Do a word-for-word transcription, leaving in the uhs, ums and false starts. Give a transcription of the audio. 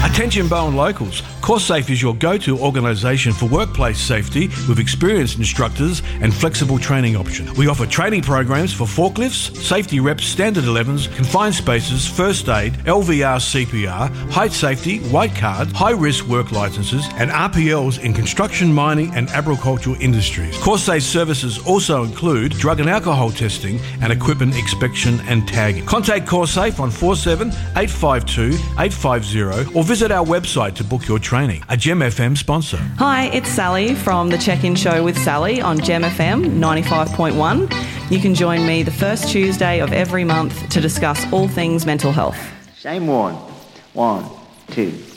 Attention Bowen locals, CourseSafe is your go-to organisation for workplace safety with experienced instructors and flexible training options. We offer training programs for forklifts, safety reps, standard elevens, confined spaces, first aid, L V R C P R, height safety, white card, high-risk work licences and R P Ls in construction, mining and agricultural industries. CourseSafe services also include drug and alcohol testing and equipment inspection and tagging. Contact CourseSafe on four seven eight five two eight five zero or visit our website to book your training. A Gem F M sponsor. Hi, it's Sally from the Check-In Show with Sally on Gem F M ninety-five point one. You can join me the first Tuesday of every month to discuss all things mental health. Shame one. One, two.